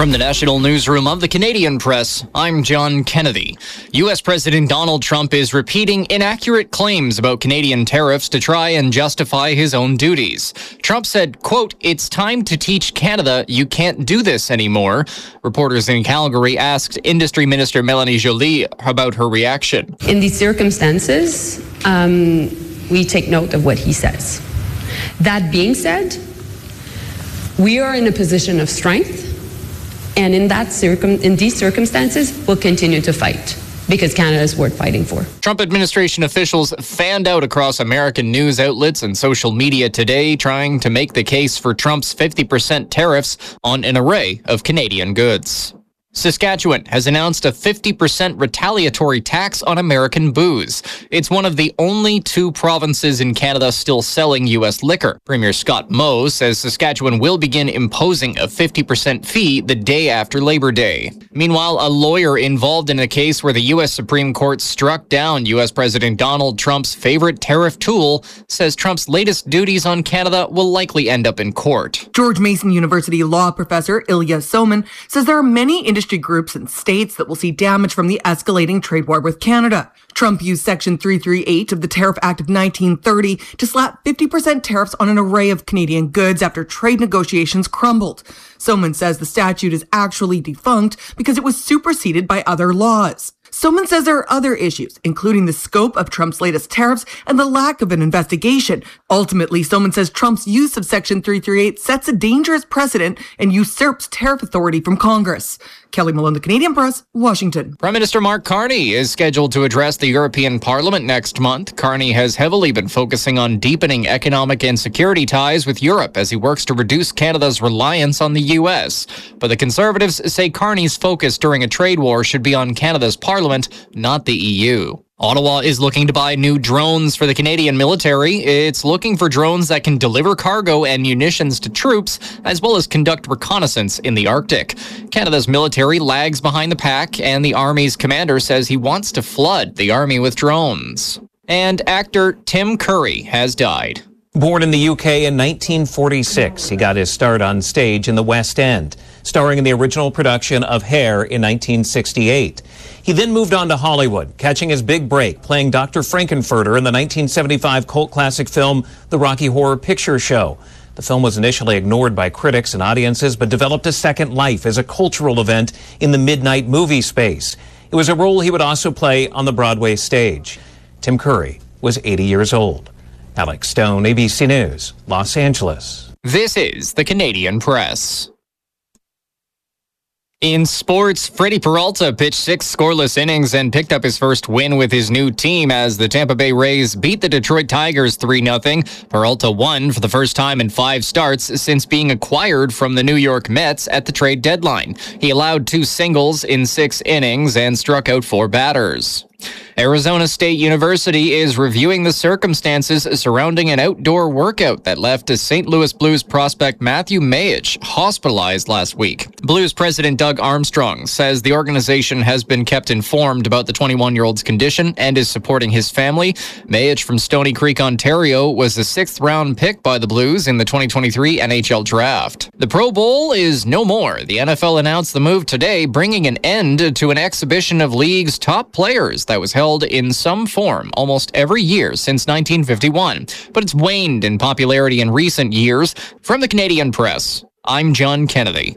From the National Newsroom of the Canadian Press, I'm John Kennedy. U.S. President Donald Trump is repeating inaccurate claims about Canadian tariffs to try and justify his own duties. Trump said, quote, "It's time to teach Canada you can't do this anymore." Reporters in Calgary asked Industry Minister Melanie Joly about her reaction. In these circumstances, we take note of what he says. That being said, we are in a position of strength. And in these circumstances, we'll continue to fight because Canada is worth fighting for. Trump administration officials fanned out across American news outlets and social media today, trying to make the case for Trump's 50% tariffs on an array of Canadian goods. Saskatchewan has announced a 50% retaliatory tax on American booze. It's one of the only two provinces in Canada still selling U.S. liquor. Premier Scott Moe says Saskatchewan will begin imposing a 50% fee the day after Labor Day. Meanwhile, a lawyer involved in a case where the U.S. Supreme Court struck down U.S. President Donald Trump's favorite tariff tool says Trump's latest duties on Canada will likely end up in court. George Mason University law professor Ilya Soman says there are many industry groups and states that will see damage from the escalating trade war with Canada. Trump used Section 338 of the Tariff Act of 1930 to slap 50% tariffs on an array of Canadian goods after trade negotiations crumbled. Soman says the statute is actually defunct because it was superseded by other laws. Soman says there are other issues, including the scope of Trump's latest tariffs and the lack of an investigation. Ultimately, Soman says Trump's use of Section 338 sets a dangerous precedent and usurps tariff authority from Congress. Kelly Malone, The Canadian Press, Washington. Prime Minister Mark Carney is scheduled to address the European Parliament next month. Carney has heavily been focusing on deepening economic and security ties with Europe as he works to reduce Canada's reliance on the U.S. But the Conservatives say Carney's focus during a trade war should be on Canada's Parliament, not the EU. Ottawa is looking to buy new drones for the Canadian military. It's looking for drones that can deliver cargo and munitions to troops, as well as conduct reconnaissance in the Arctic. Canada's military lags behind the pack, and the Army's commander says he wants to flood the Army with drones. And actor Tim Curry has died. Born in the UK in 1946, he got his start on stage in the West End, starring in the original production of Hair in 1968. He then moved on to Hollywood, catching his big break playing Dr. Frankenfurter in the 1975 cult classic film The Rocky Horror Picture Show. The film was initially ignored by critics and audiences, but developed a second life as a cultural event in the midnight movie space. It was a role he would also play on the Broadway stage. Tim Curry was 80 years old. Alex Stone, ABC News, Los Angeles. This is the Canadian Press. In sports, Freddie Peralta pitched 6 scoreless innings and picked up his first win with his new team as the Tampa Bay Rays beat the Detroit Tigers 3-0. Peralta won for the first time in 5 starts since being acquired from the New York Mets at the trade deadline. He allowed 2 singles in 6 innings and struck out 4 batters. Arizona State University is reviewing the circumstances surrounding an outdoor workout that left St. Louis Blues prospect Matthew Mayich hospitalized last week. Blues president Doug Armstrong says the organization has been kept informed about the 21-year-old's condition and is supporting his family. Mayich from Stony Creek, Ontario, was the 6th-round pick by the Blues in the 2023 NHL Draft. The Pro Bowl is no more. The NFL announced the move today, bringing an end to an exhibition of league's top players that was held in some form almost every year since 1951, but it's waned in popularity in recent years. From the Canadian Press, I'm John Kennedy.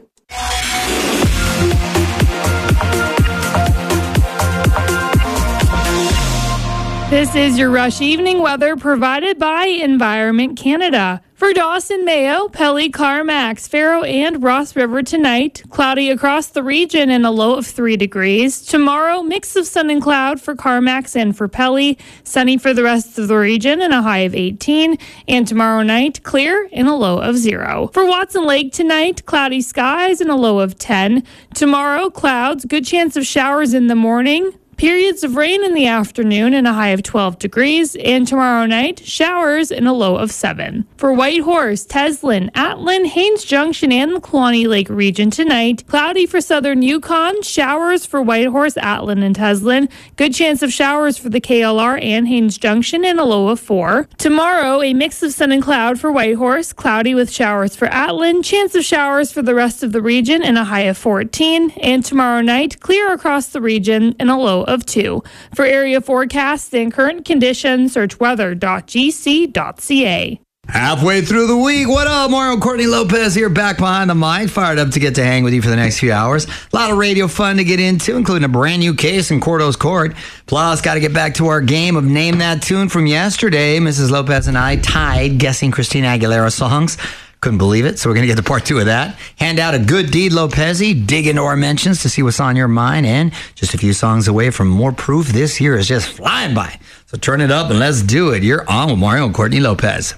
This is your Rush Evening weather provided by Environment Canada. For Dawson, Mayo, Pelly, Carmax, Faro, and Ross River tonight, cloudy across the region and a low of 3 degrees. Tomorrow, mix of sun and cloud for Carmax and for Pelly, sunny for the rest of the region and a high of 18. And tomorrow night, clear and a low of 0. For Watson Lake tonight, cloudy skies and a low of 10. Tomorrow, clouds, good chance of showers in the morning. Periods of rain in the afternoon and a high of 12 degrees. And tomorrow night, showers and a low of 7. For Whitehorse, Teslin, Atlin, Haines Junction, and the Kluane Lake region tonight, cloudy for southern Yukon, showers for Whitehorse, Atlin, and Teslin. Good chance of showers for the KLR and Haines Junction and a low of 4. Tomorrow, a mix of sun and cloud for Whitehorse, cloudy with showers for Atlin, chance of showers for the rest of the region and a high of 14. And tomorrow night, clear across the region and a low of 2. For area forecasts and current conditions, search weather.gc.ca. Halfway through the week. What up? Mario Courtney Lopez here, back behind the mic, fired up to get to hang with you for the next few hours. A lot of radio fun to get into, including a brand new case in Cordo's Court. Plus, got to get back to our game of Name That Tune from yesterday. Mrs. Lopez and I tied guessing Christina Aguilera songs. Couldn't believe it, so we're going to get to part 2 of that. Hand out a good deed, Lopez-y. Dig into our mentions to see what's on your mind. And just a few songs away from more proof. This year is just flying by. So turn it up and let's do it. You're on with Mario and Courtney Lopez.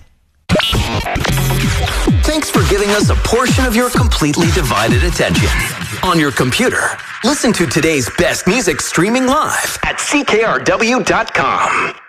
Thanks for giving us a portion of your completely divided attention. On your computer, listen to today's best music streaming live at CKRW.com.